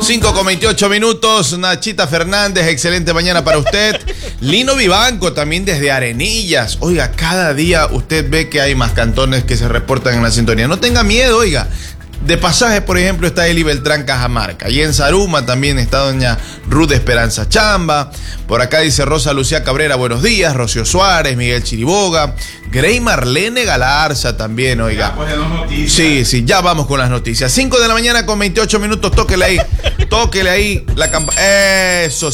5:28 minutos. Nachita Fernández, excelente mañana para usted. Lino Vivanco también desde Arenillas. Oiga, cada día usted ve que hay más cantones que se reportan en la sintonía. No tenga miedo, oiga. De pasaje, por ejemplo, está Eli Beltrán Cajamarca. Y en Zaruma también está doña Ruth Esperanza Chamba. Por acá dice Rosa Lucía Cabrera, buenos días. Rocío Suárez, Miguel Chiriboga. Grey Marlene Galarza también, oiga. Ya, pues, sí, ya vamos con las noticias. 5 de la mañana con 28 minutos. Tóquele ahí la campana. Eso,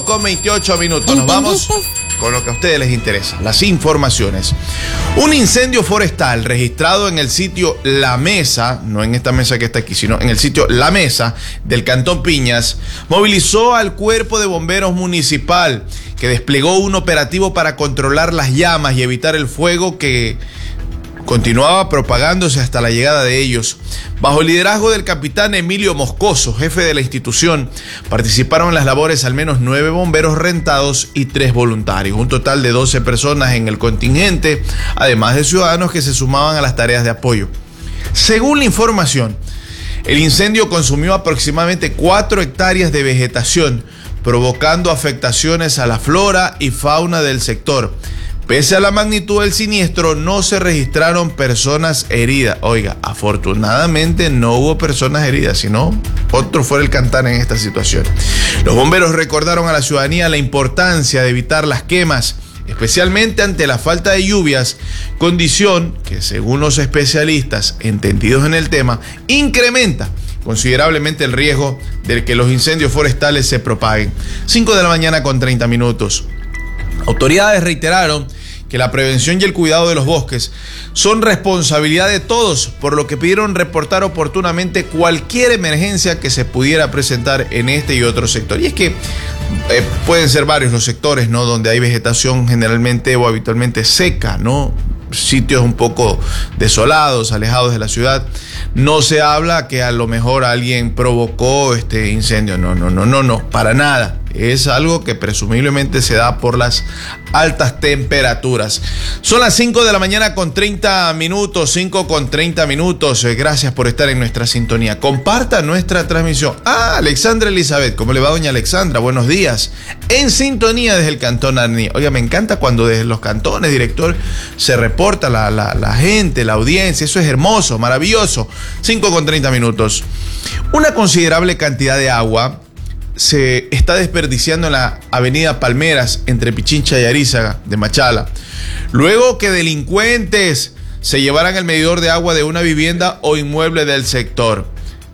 5:28 minutos. Nos vamos con lo que a ustedes les interesa, las informaciones. Un incendio forestal registrado en el sitio La Mesa, no en esta mesa que está aquí, sino en el sitio La Mesa del Cantón Piñas, movilizó al Cuerpo de Bomberos Municipal, que desplegó un operativo para controlar las llamas y evitar el fuego que continuaba propagándose hasta la llegada de ellos. Bajo el liderazgo del capitán Emilio Moscoso, jefe de la institución, participaron en las labores al menos 9 bomberos rentados y 3 voluntarios, un total de 12 personas en el contingente, además de ciudadanos que se sumaban a las tareas de apoyo. Según la información, el incendio consumió aproximadamente 4 hectáreas de vegetación, provocando afectaciones a la flora y fauna del sector. Pese a la magnitud del siniestro, no se registraron personas heridas. Oiga, afortunadamente no hubo personas heridas, sino otro fue el cantar en esta situación. Los bomberos recordaron a la ciudadanía la importancia de evitar las quemas, especialmente ante la falta de lluvias, condición que, según los especialistas entendidos en el tema, incrementa considerablemente el riesgo de que los incendios forestales se propaguen. 5 de la mañana con 30 minutos. Autoridades reiteraron que la prevención y el cuidado de los bosques son responsabilidad de todos, por lo que pidieron reportar oportunamente cualquier emergencia que se pudiera presentar en este y otro sector. Y es que pueden ser varios los sectores, ¿no?, donde hay vegetación generalmente o habitualmente seca, ¿no? Sitios un poco desolados, alejados de la ciudad. No se habla que a lo mejor alguien provocó este incendio. No, para nada. Es algo que presumiblemente se da por las altas temperaturas. Son las 5 de la mañana con 30 minutos, 5:30 minutos. Gracias por estar en nuestra sintonía. Comparta nuestra transmisión. Alexandra Elizabeth, ¿cómo le va, doña Alexandra? Buenos días. En sintonía desde el Cantón Arenillas. Oiga, me encanta cuando desde los cantones, director, se reporta la gente, la audiencia. Eso es hermoso, maravilloso. 5:30 minutos. Una considerable cantidad de agua se está desperdiciando en la avenida Palmeras entre Pichincha y Arízaga de Machala, luego que delincuentes se llevaran el medidor de agua de una vivienda o inmueble del sector.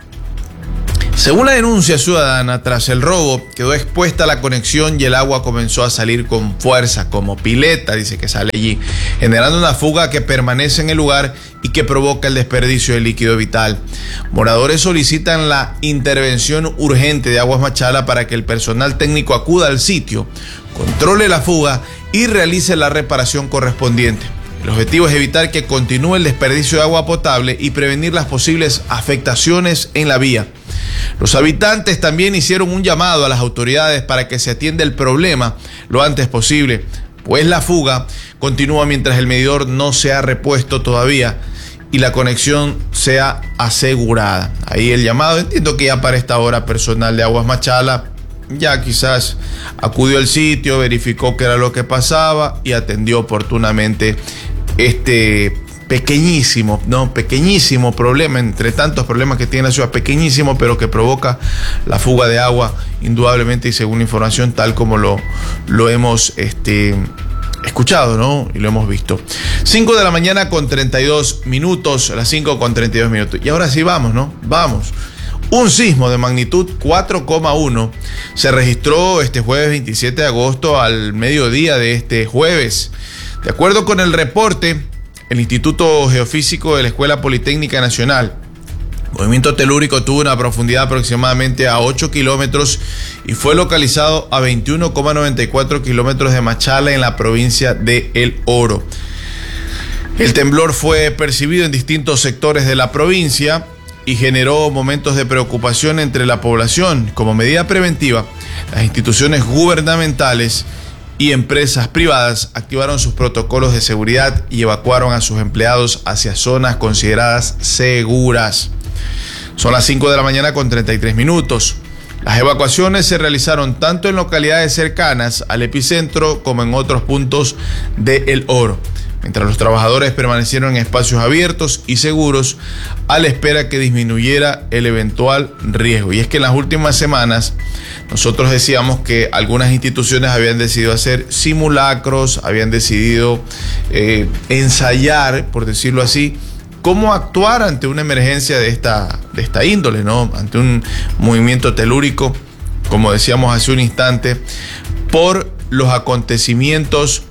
Según la denuncia ciudadana, tras el robo quedó expuesta la conexión y el agua comenzó a salir con fuerza, como pileta, dice que sale allí, generando una fuga que permanece en el lugar y que provoca el desperdicio de líquido vital. Moradores solicitan la intervención urgente de Aguas Machala para que el personal técnico acuda al sitio, controle la fuga y realice la reparación correspondiente. El objetivo es evitar que continúe el desperdicio de agua potable y prevenir las posibles afectaciones en la vía. Los habitantes también hicieron un llamado a las autoridades para que se atienda el problema lo antes posible, pues la fuga continúa mientras el medidor no se ha repuesto todavía y la conexión sea asegurada. Ahí el llamado. Entiendo que ya para esta hora personal de Aguas Machala ya quizás acudió al sitio, verificó qué era lo que pasaba y atendió oportunamente este pequeñísimo problema, entre tantos problemas que tiene la ciudad, pequeñísimo, pero que provoca la fuga de agua, indudablemente, y según la información, tal como lo hemos escuchado, ¿no? Y lo hemos visto. 5 de la mañana con 32 minutos, las 5:32 minutos. Y ahora sí vamos, ¿no? Vamos. Un sismo de magnitud 4,1 se registró este jueves 27 de agosto al mediodía de este jueves. De acuerdo con el reporte, el Instituto Geofísico de la Escuela Politécnica Nacional, el movimiento telúrico tuvo una profundidad aproximadamente a 8 kilómetros y fue localizado a 21,94 kilómetros de Machala, en la provincia de El Oro. El temblor fue percibido en distintos sectores de la provincia y generó momentos de preocupación entre la población. Como medida preventiva, las instituciones gubernamentales y empresas privadas activaron sus protocolos de seguridad y evacuaron a sus empleados hacia zonas consideradas seguras. Son las 5 de la mañana con 33 minutos. Las evacuaciones se realizaron tanto en localidades cercanas al epicentro como en otros puntos de El Oro, mientras los trabajadores permanecieron en espacios abiertos y seguros a la espera que disminuyera el eventual riesgo. Y es que en las últimas semanas nosotros decíamos que algunas instituciones habían decidido hacer simulacros, habían decidido ensayar, por decirlo así, cómo actuar ante una emergencia de esta índole, ¿no? Ante un movimiento telúrico, como decíamos hace un instante, por los acontecimientos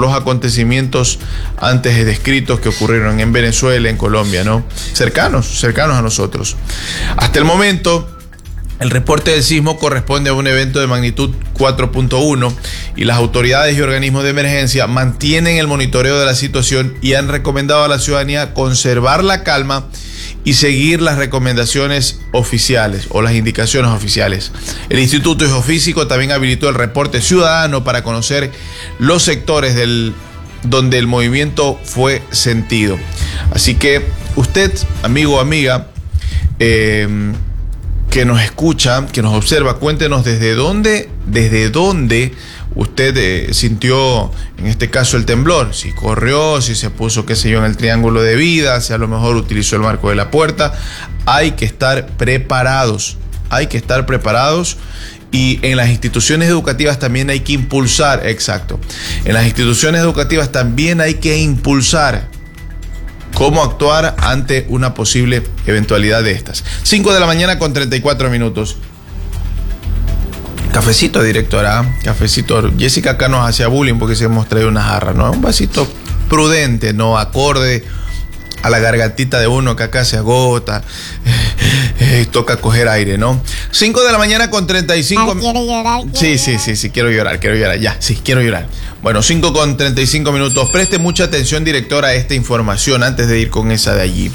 antes descritos que ocurrieron en Venezuela, en Colombia, ¿no? Cercanos a nosotros. Hasta el momento, el reporte del sismo corresponde a un evento de magnitud 4.1 y las autoridades y organismos de emergencia mantienen el monitoreo de la situación y han recomendado a la ciudadanía conservar la calma y seguir las recomendaciones oficiales o las indicaciones oficiales. El Instituto Geofísico también habilitó el reporte ciudadano para conocer los sectores donde el movimiento fue sentido. Así que usted, amigo o amiga, que nos escucha, que nos observa, cuéntenos desde dónde usted sintió, en este caso, el temblor. Si corrió, si se puso, qué sé yo, en el triángulo de vida, si a lo mejor utilizó el marco de la puerta. Hay que estar preparados, y en las instituciones educativas también hay que impulsar, exacto, en las instituciones educativas también hay que impulsar cómo actuar ante una posible eventualidad de estas. 5 de la mañana con 34 minutos. Cafecito, directora, cafecito. Jessica acá nos hacía bullying porque se hemos traído una jarra, ¿no? Un vasito prudente, ¿no? Acorde a la gargantita de uno que acá se agota. Toca coger aire, ¿no? 5 de la mañana con 35. Ay, ¿quiere llorar? Sí, quiero llorar, ya, sí, quiero llorar. Bueno, 5 con 35 minutos. Preste mucha atención, directora, a esta información antes de ir con esa de allí.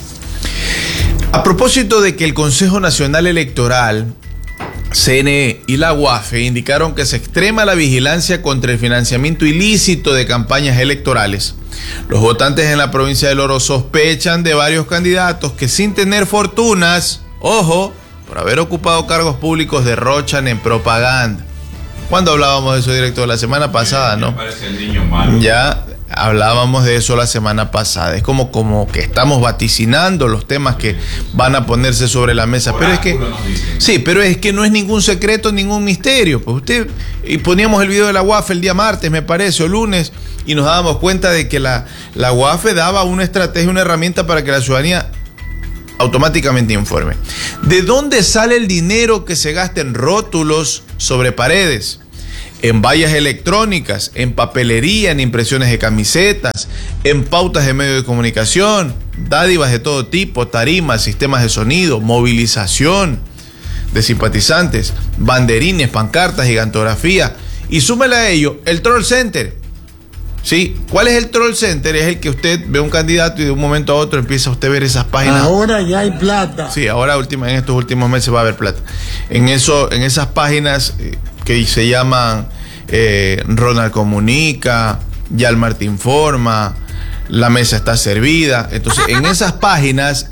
A propósito de que el Consejo Nacional Electoral, CNE y la UAFE indicaron que se extrema la vigilancia contra el financiamiento ilícito de campañas electorales. Los votantes en la provincia del Oro sospechan de varios candidatos que, sin tener fortunas, ojo, por haber ocupado cargos públicos, derrochan en propaganda. ¿Cuándo hablábamos de eso, director? La semana pasada, ¿no? Parece el niño malo. Ya hablábamos de eso la semana pasada. Es como que estamos vaticinando los temas que van a ponerse sobre la mesa. Pero es que sí, pero es que no es ningún secreto, ningún misterio. Pues usted, y poníamos el video de la UAFE el día martes, me parece, o lunes, y nos dábamos cuenta de que la UAFE daba una estrategia, una herramienta para que la ciudadanía automáticamente informe. ¿De dónde sale el dinero que se gasta en rótulos sobre paredes, en vallas electrónicas, en papelería, en impresiones de camisetas, en pautas de medios de comunicación, dádivas de todo tipo, tarimas, sistemas de sonido, movilización de simpatizantes, banderines, pancartas, gigantografía? Y súmele a ello el troll center. ¿Sí? ¿Cuál es el troll center? Es el que usted ve un candidato y de un momento a otro empieza a usted ver esas páginas. Ahora ya hay plata. Sí, ahora en estos últimos meses va a haber plata. En esas páginas que se llaman Ronald Comunica, Yalmar te informa, la mesa está servida. Entonces, en esas páginas,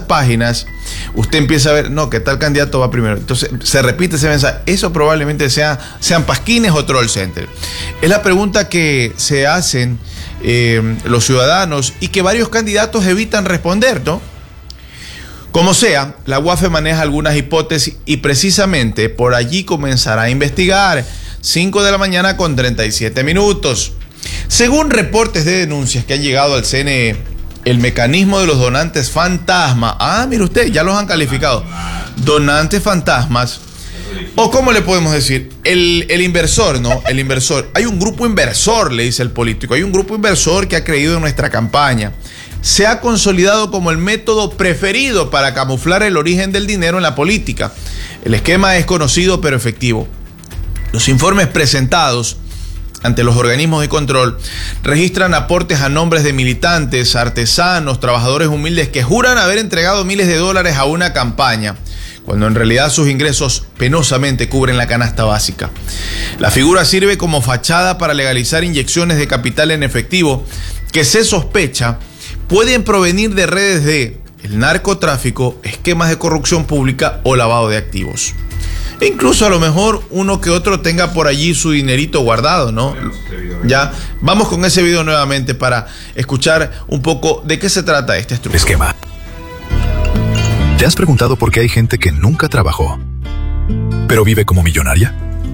usted empieza a ver, no, que tal candidato va primero. Entonces, se repite ese mensaje. Eso probablemente sean pasquines o troll center. Es la pregunta que se hacen los ciudadanos y que varios candidatos evitan responder, ¿no? Como sea, la UAFE maneja algunas hipótesis y precisamente por allí comenzará a investigar. 5 de la mañana con 37 minutos. Según reportes de denuncias que han llegado al CNE, el mecanismo de los donantes fantasma, mire usted, ya los han calificado, donantes fantasmas, o ¿cómo le podemos decir? El inversor, ¿no? El inversor. Hay un grupo inversor, le dice el político, hay un grupo inversor que ha creído en nuestra campaña. Se ha consolidado como el método preferido para camuflar el origen del dinero en la política. El esquema es conocido pero efectivo. Los informes presentados ante los organismos de control registran aportes a nombres de militantes, artesanos, trabajadores humildes que juran haber entregado miles de dólares a una campaña, cuando en realidad sus ingresos penosamente cubren la canasta básica. La figura sirve como fachada para legalizar inyecciones de capital en efectivo que se sospecha pueden provenir de redes de el narcotráfico, esquemas de corrupción pública o lavado de activos. E incluso a lo mejor uno que otro tenga por allí su dinerito guardado, ¿no? Ya, vamos con ese video nuevamente para escuchar un poco de qué se trata este esquema. ¿Te has preguntado por qué hay gente que nunca trabajó, pero vive como millonaria?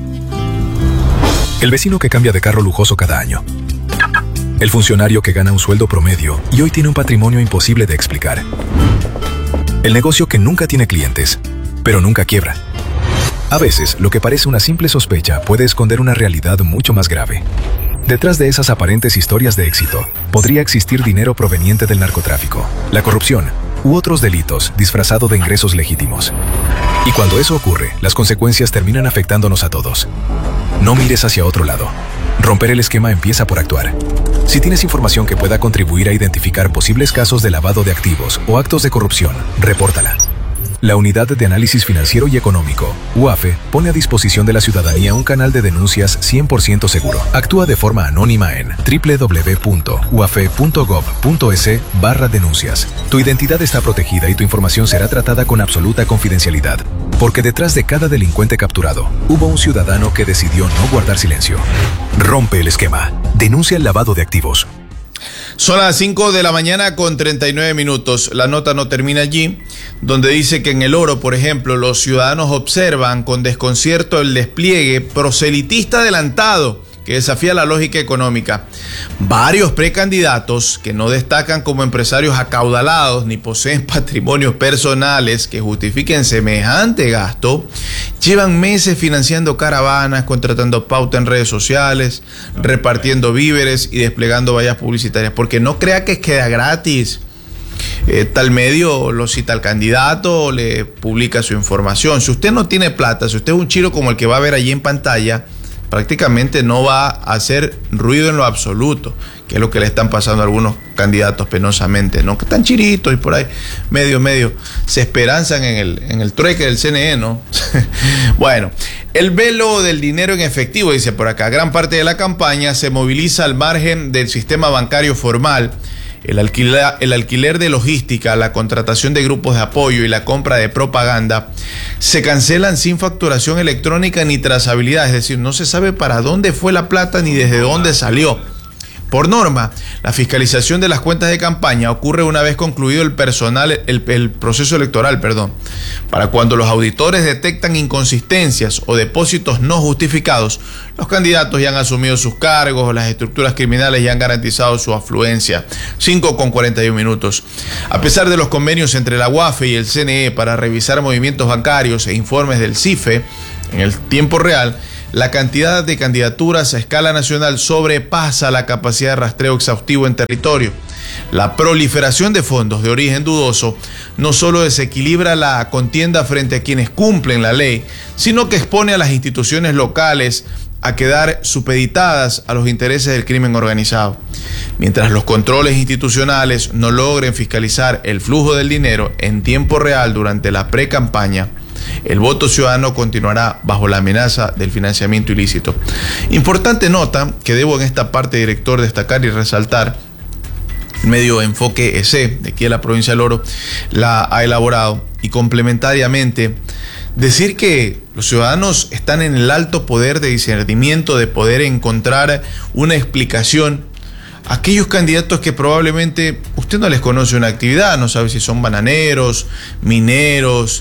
El vecino que cambia de carro lujoso cada año. El funcionario que gana un sueldo promedio y hoy tiene un patrimonio imposible de explicar. El negocio que nunca tiene clientes, pero nunca quiebra. A veces, lo que parece una simple sospecha puede esconder una realidad mucho más grave. Detrás de esas aparentes historias de éxito, podría existir dinero proveniente del narcotráfico, la corrupción u otros delitos disfrazado de ingresos legítimos. Y cuando eso ocurre, las consecuencias terminan afectándonos a todos. No mires hacia otro lado. Romper el esquema empieza por actuar. Si tienes información que pueda contribuir a identificar posibles casos de lavado de activos o actos de corrupción, repórtala. La Unidad de Análisis Financiero y Económico, UAFE, pone a disposición de la ciudadanía un canal de denuncias 100% seguro. Actúa de forma anónima en www.uafe.gov.es/denuncias. Tu identidad está protegida y tu información será tratada con absoluta confidencialidad. Porque detrás de cada delincuente capturado, hubo un ciudadano que decidió no guardar silencio. Rompe el esquema. Denuncia el lavado de activos. Son las 5 de la mañana con 39 minutos. La nota no termina allí, donde dice que en El Oro, por ejemplo, los ciudadanos observan con desconcierto el despliegue proselitista adelantado que desafía la lógica económica. Varios precandidatos que no destacan como empresarios acaudalados ni poseen patrimonios personales que justifiquen semejante gasto, llevan meses financiando caravanas, contratando pauta en redes sociales, repartiendo víveres y desplegando vallas publicitarias, porque no crea que queda gratis. Tal medio lo cita al candidato, le publica su información. Si usted no tiene plata, si usted es un chiro como el que va a ver allí en pantalla, prácticamente no va a hacer ruido en lo absoluto, que es lo que le están pasando a algunos candidatos penosamente, ¿no? Que están chiritos y por ahí medio se esperanzan en el trueque del CNE, ¿no? Bueno, el velo del dinero en efectivo, dice por acá, gran parte de la campaña se moviliza al margen del sistema bancario formal. El alquiler de logística, la contratación de grupos de apoyo y la compra de propaganda se cancelan sin facturación electrónica ni trazabilidad, es decir, no se sabe para dónde fue la plata ni desde dónde salió. Por norma, la fiscalización de las cuentas de campaña ocurre una vez concluido el proceso electoral, Para cuando los auditores detectan inconsistencias o depósitos no justificados, los candidatos ya han asumido sus cargos, las estructuras criminales ya han garantizado su afluencia. 5:41. A pesar de los convenios entre la UAFE y el CNE para revisar movimientos bancarios e informes del CIFE en el tiempo real, la cantidad de candidaturas a escala nacional sobrepasa la capacidad de rastreo exhaustivo en territorio. La proliferación de fondos de origen dudoso no solo desequilibra la contienda frente a quienes cumplen la ley, sino que expone a las instituciones locales a quedar supeditadas a los intereses del crimen organizado. Mientras los controles institucionales no logren fiscalizar el flujo del dinero en tiempo real durante la pre-campaña, el voto ciudadano continuará bajo la amenaza del financiamiento ilícito. Importante nota que debo en esta parte, director, destacar y resaltar. El medio Enfoque EC, de aquí de la provincia del Oro, la ha elaborado, y complementariamente decir que los ciudadanos están en el alto poder de discernimiento, de poder encontrar una explicación. Aquellos candidatos que probablemente usted no les conoce una actividad, no sabe si son bananeros, mineros,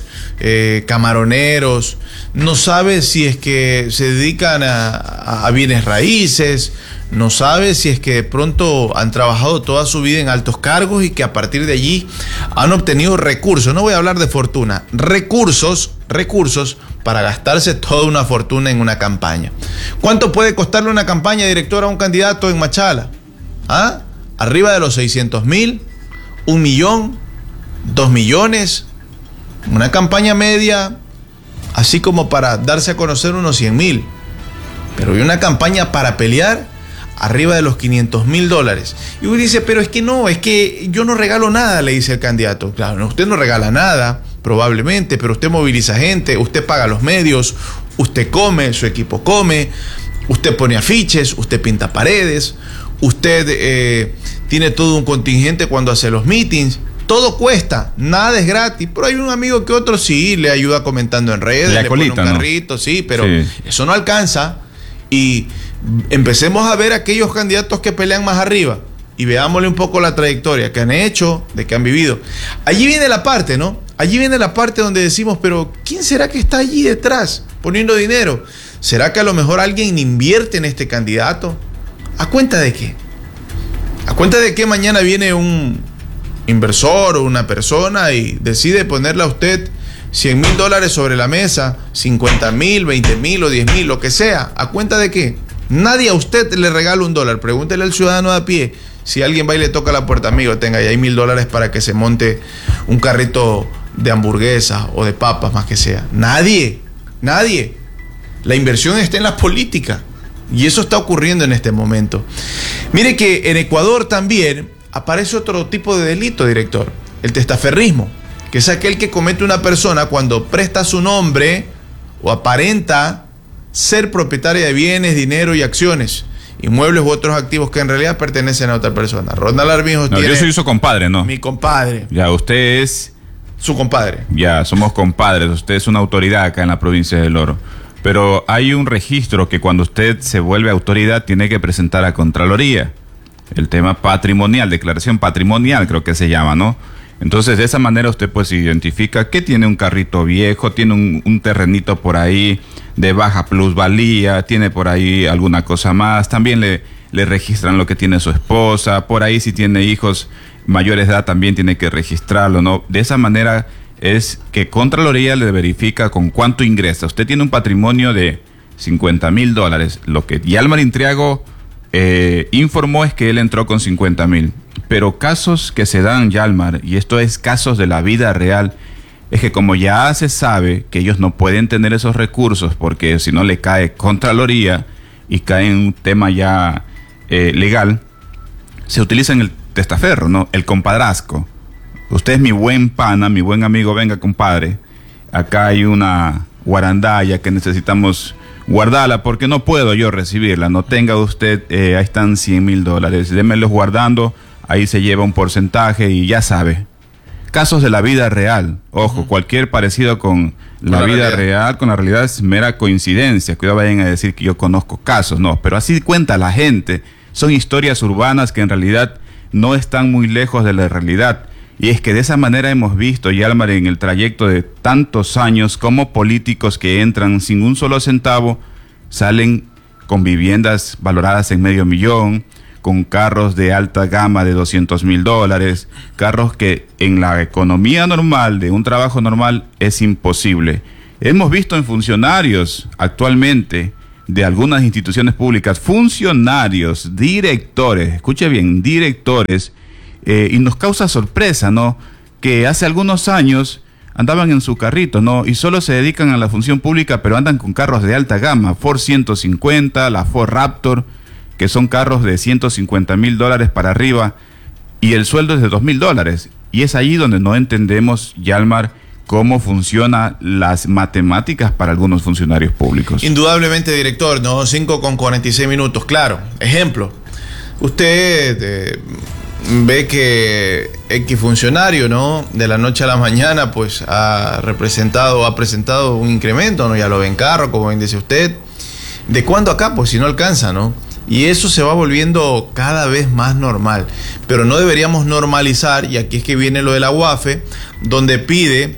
camaroneros, no sabe si es que se dedican a bienes raíces, no sabe si es que de pronto han trabajado toda su vida en altos cargos y que a partir de allí han obtenido recursos, no voy a hablar de fortuna, recursos para gastarse toda una fortuna en una campaña. ¿Cuánto puede costarle una campaña, director, a un candidato en Machala? ¿Ah? Arriba de los 600,000, 1 millón, 2 millones, una campaña media, así como para darse a conocer unos 100,000. Pero hay una campaña para pelear arriba de los $500,000. Y uno dice, pero es que no, es que yo no regalo nada, le dice el candidato. Claro, usted no regala nada, probablemente, pero usted moviliza gente, usted paga los medios, usted come, su equipo come, usted pone afiches, usted pinta paredes, usted tiene todo un contingente cuando hace los meetings. Todo cuesta, nada es gratis, pero hay un amigo que otro sí le ayuda comentando en redes, le pone un carrito, sí, pero eso no alcanza. Y empecemos a ver aquellos candidatos que pelean más arriba y veámosle un poco la trayectoria que han hecho, de que han vivido. Allí viene la parte, ¿no? Allí viene la parte donde decimos, pero ¿quién será que está allí detrás poniendo dinero? ¿Será que a lo mejor alguien invierte en este candidato? ¿A cuenta de qué? ¿A cuenta de qué mañana viene un inversor o una persona y decide ponerle a usted $100,000 sobre la mesa, 50,000, 20,000 o 10,000, lo que sea? ¿A cuenta de qué? Nadie a usted le regala $1. Pregúntele al ciudadano de a pie. Si alguien va y le toca la puerta, amigo, tenga, y hay $1,000 para que se monte un carrito de hamburguesas o de papas, más que sea. Nadie. La inversión está en la política. Y eso está ocurriendo en este momento. Mire que en Ecuador también aparece otro tipo de delito, director. El testaferrismo, que es aquel que comete una persona cuando presta su nombre o aparenta ser propietaria de bienes, dinero y acciones, inmuebles u otros activos que en realidad pertenecen a otra persona. Ronald Armijo tiene... Yo soy su compadre, ¿no? Mi compadre. Ya, usted es... Su compadre. Ya, somos compadres. Usted es una autoridad acá en la provincia del Oro. Pero hay un registro que cuando usted se vuelve autoridad tiene que presentar a Contraloría. El tema patrimonial, declaración patrimonial creo que se llama, ¿no? Entonces de esa manera usted pues identifica que tiene un carrito viejo, tiene un terrenito por ahí de baja plusvalía, tiene por ahí alguna cosa más, también le registran lo que tiene su esposa, por ahí si tiene hijos mayores de edad también tiene que registrarlo, ¿no? De esa manera es que Contraloría le verifica con cuánto ingresa. Usted tiene un patrimonio de $50,000, lo que Yalmar Intriago informó es que él entró con 50,000, pero casos que se dan, Yalmar, y esto es casos de la vida real, es que como ya se sabe que ellos no pueden tener esos recursos porque si no le cae Contraloría y cae en un tema ya legal, se utiliza en el testaferro, ¿no? El compadrazgo. Usted es mi buen pana, mi buen amigo, venga compadre, acá hay una guarandaya que necesitamos guardarla porque no puedo yo recibirla, no tenga usted, ahí están $100,000, démelos guardando, ahí se lleva un porcentaje y ya sabe. Casos de la vida real, ojo, cualquier parecido con la vida real, con la realidad es mera coincidencia, cuidado vayan a decir que yo conozco casos, no, pero así cuenta la gente, son historias urbanas que en realidad no están muy lejos de la realidad. Y es que de esa manera hemos visto, Yalmar, en el trayecto de tantos años, como políticos que entran sin un solo centavo, salen con viviendas valoradas en $500,000, con carros de alta gama de $200,000, carros que en la economía normal, de un trabajo normal, es imposible. Hemos visto en funcionarios actualmente de algunas instituciones públicas, funcionarios, directores, escuche bien, directores, y nos causa sorpresa, ¿no? Que hace algunos años andaban en su carrito, ¿no? Y solo se dedican a la función pública, pero andan con carros de alta gama, Ford 150, la Ford Raptor, que son carros de $150,000 para arriba, y el sueldo es de $2,000. Y es ahí donde no entendemos, Yalmar, cómo funcionan las matemáticas para algunos funcionarios públicos. Indudablemente, director, ¿no? 5:46, claro. Ejemplo, usted... ve que X funcionario, ¿no? De la noche a la mañana, pues ha presentado un incremento, ¿no? Ya lo ve en carro, como bien dice usted. ¿De cuándo acá? Pues si no alcanza, ¿no? Y eso se va volviendo cada vez más normal. Pero no deberíamos normalizar, y aquí es que viene lo de la UAFE, donde pide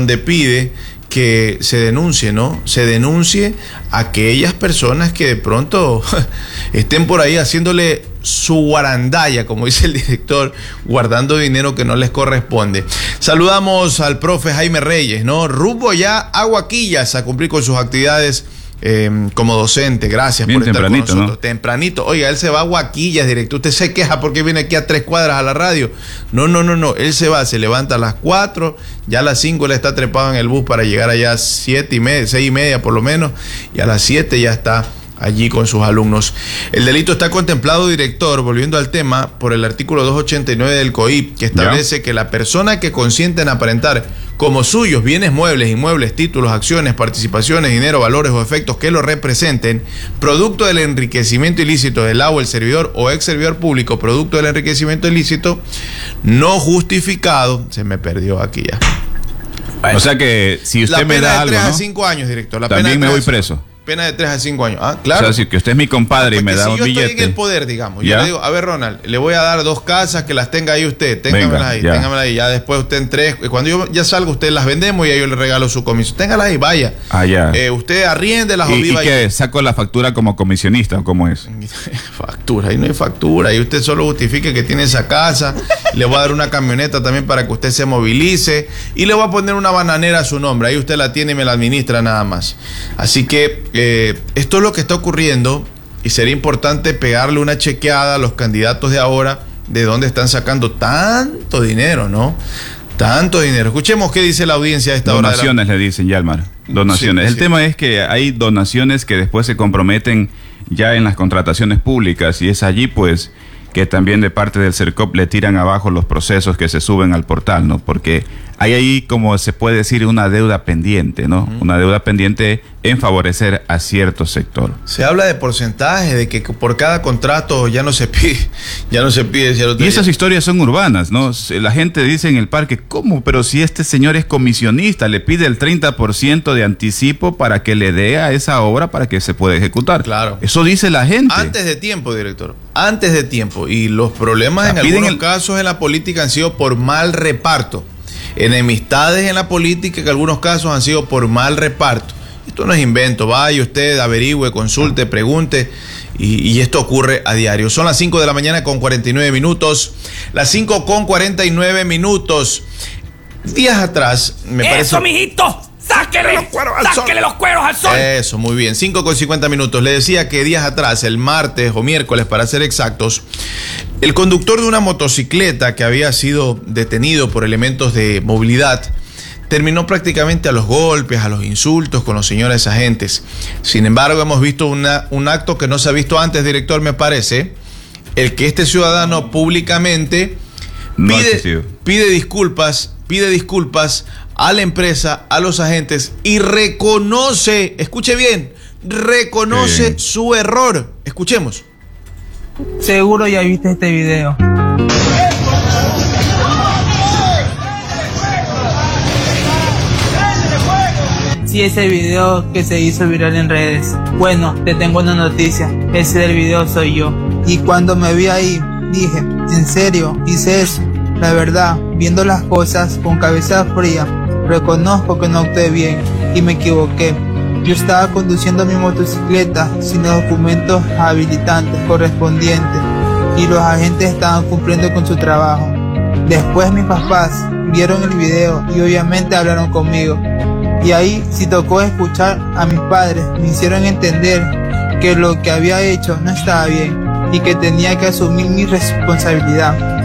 que se denuncie, ¿no? Se denuncie a aquellas personas que de pronto estén por ahí haciéndole su guarandaya, como dice el director, guardando dinero que no les corresponde. Saludamos al profe Jaime Reyes, ¿no? Rumbo ya a Guaquillas a cumplir con sus actividades como docente. Gracias bien por estar con nosotros. ¿No? Tempranito. Oiga, él se va a Guaquillas, director. Usted se queja porque viene aquí a 3 cuadras a la radio. No. Él se levanta a las 4, ya a las 5 él está trepado en el bus para llegar allá a 7:30, 6:30 por lo menos, y a las 7 ya está allí con sus alumnos. El delito está contemplado, director, volviendo al tema, por el artículo 289 del COIP, que establece que la persona que consiente en aparentar como suyos bienes muebles, inmuebles, títulos, acciones, participaciones, dinero, valores o efectos que lo representen, producto del enriquecimiento ilícito del o el servidor o ex servidor público, producto del enriquecimiento ilícito no justificado, se me perdió aquí ya. O sea que si usted me da algo, la pena de 3 ¿no? a 5 años, director. La También pena me voy preso. Pena de 3 a 5 años. Ah, claro. O sea, si que usted es mi compadre y me da un billete. Si yo estoy en el poder, digamos, yo ¿Ya? le digo, a ver, Ronald, le voy a dar 2 casas, que las tenga ahí usted, téngamelas ahí, ya. téngamelas ahí. Ya después usted en 3, cuando yo ya salgo, usted las vendemos y ya yo le regalo su comisión. Téngalas ahí, vaya. Ah, ya. Usted arriéndelas o ¿Y viva qué? ¿Saco la factura como comisionista o cómo es? Factura, ahí no hay factura. Y usted solo justifique que tiene esa casa. Le voy a dar una camioneta también para que usted se movilice. Y le voy a poner una bananera a su nombre. Ahí usted la tiene y me la administra nada más. Así que esto es lo que está ocurriendo. Y sería importante pegarle una chequeada a los candidatos de ahora de dónde están sacando tanto dinero, ¿no? Tanto dinero. Escuchemos qué dice la audiencia a esta hora. Donaciones, le dicen, Yalmar. Donaciones. Sí, El tema es que hay donaciones que después se comprometen ya en las contrataciones públicas y es allí, pues, que también de parte del CERCOP le tiran abajo los procesos que se suben al portal, ¿no? Porque hay ahí, como se puede decir, una deuda pendiente, ¿no? Una deuda pendiente en favorecer a cierto sector. Se habla de porcentaje, de que por cada contrato ya no se pide. Y esas historias son urbanas, ¿no? La gente dice en el parque, ¿cómo? Pero si este señor es comisionista, le pide el 30% de anticipo para que le dé a esa obra para que se pueda ejecutar. Claro. Eso dice la gente. Antes de tiempo, director. Antes de tiempo. Y los problemas en algunos casos en la política han sido por mal reparto. Enemistades en la política que en algunos casos han sido por mal reparto. Esto no es invento. Vaya usted, averigüe, consulte, pregunte. Y esto ocurre a diario. Son las 5 de la mañana con 49 minutos. Las 5 con 49 minutos. Días atrás, me parece... ¡Eso, mijito! ¡Sáquele los cueros al sol! Eso, muy bien. 5 con 50 minutos. Le decía que días atrás, el martes o miércoles para ser exactos, el conductor de una motocicleta que había sido detenido por elementos de movilidad terminó prácticamente a los golpes, a los insultos con los señores agentes. Sin embargo, hemos visto un acto que no se ha visto antes, director, me parece, el que este ciudadano públicamente pide disculpas a la empresa, a los agentes y reconoce, escuche bien, reconoce su error. Escuchemos. Seguro ya viste este video. Sí, ese video que se hizo viral en redes. Bueno, te tengo una noticia. Ese del video soy yo. Y cuando me vi ahí, dije, ¿en serio hice eso? La verdad, viendo las cosas con cabeza fría, reconozco que no actué bien y me equivoqué. Yo estaba conduciendo mi motocicleta sin los documentos habilitantes correspondientes y los agentes estaban cumpliendo con su trabajo. Después mis papás vieron el video y obviamente hablaron conmigo. Y ahí sí tocó escuchar a mis padres, me hicieron entender que lo que había hecho no estaba bien y que tenía que asumir mi responsabilidad.